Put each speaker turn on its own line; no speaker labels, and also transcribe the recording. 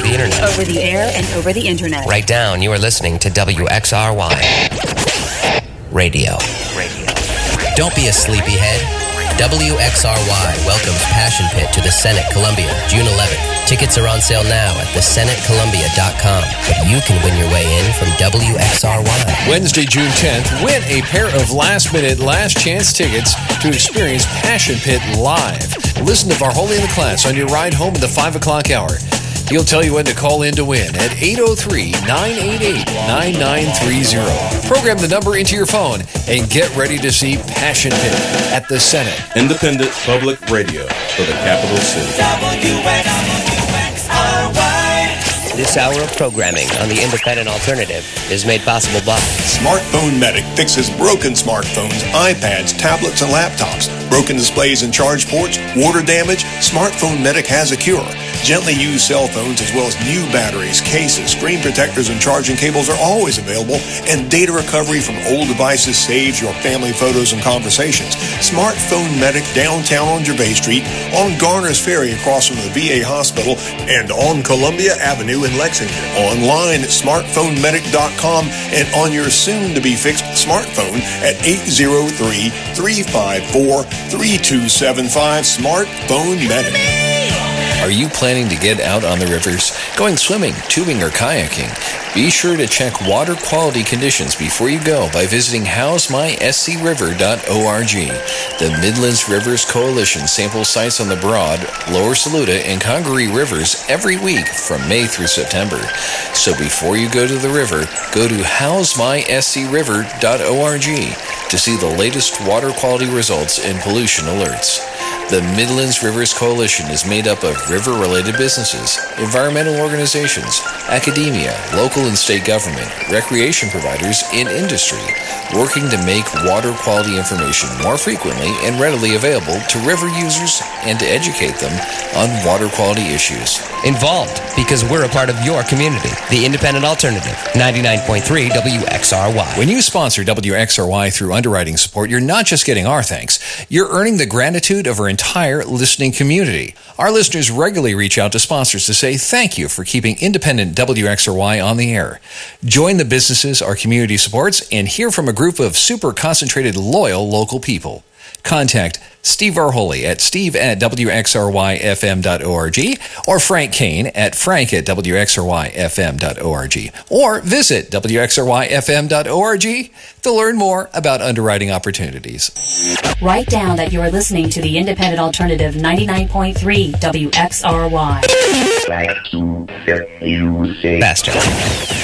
the internet.
Over the air and over the internet.
Right down, you are listening to WXRY Radio. Don't be a sleepyhead. WXRY welcomes Passion Pit to the Senate Columbia, June 11th. Tickets are on sale now at thesenatecolumbia.com. But you can win your way in from WXRY.
Wednesday, June 10th, win a pair of last-minute, last-chance tickets to experience Passion Pit live. Listen to Varholi in the Class on your ride home at the 5 o'clock hour. He'll tell you when to call in to win at 803-988-9930. Program the number into your phone and get ready to see Passion Pit at the Senate.
Independent Public Radio for the capital city.
This hour of programming on the Independent Alternative is made possible by
Smartphone Medic fixes broken smartphones, iPads, tablets, and laptops. Broken displays and charge ports, water damage, Smartphone Medic has a cure. Gently used cell phones as well as new batteries, cases, screen protectors, and charging cables are always available, and data recovery from old devices saves your family photos and conversations. Smartphone Medic downtown on Gervais Street, on Garner's Ferry across from the VA Hospital, and on Columbia Avenue in Lexington. Online at smartphonemedic.com and on your soon-to-be-fixed smartphone at 803-354-3275. Smartphone Medic.
Are you planning to get out on the rivers, going swimming, tubing, or kayaking? Be sure to check water quality conditions before you go by visiting howsmyscriver.org. The Midlands Rivers Coalition samples sites on the Broad, Lower Saluda, and Congaree rivers every week from May through September. So before you go to the river, go to howsmyscriver.org to see the latest water quality results and pollution alerts. The Midlands Rivers Coalition is made up of river-related businesses, environmental organizations, academia, local and state government, recreation providers, and industry, working to make water quality information more frequently and readily available to river users and to educate them on water quality issues.
Involved because we're a part of your community. The Independent Alternative, 99.3 WXRY.
When you sponsor WXRY through underwriting support, you're not just getting our thanks. You're earning the gratitude of our entire listening community. Our listeners regularly reach out to sponsors to say thank you for keeping independent WXRY on the air. Join the businesses our community supports and hear from a group of super concentrated, loyal local people. Contact Steve Varholi at steve@wxryfm.org or Frank Kane at frank@wxryfm.org or visit wxryfm.org to learn more about underwriting opportunities.
Write down that you are listening to the Independent Alternative 99.3 WXRY.
Faster.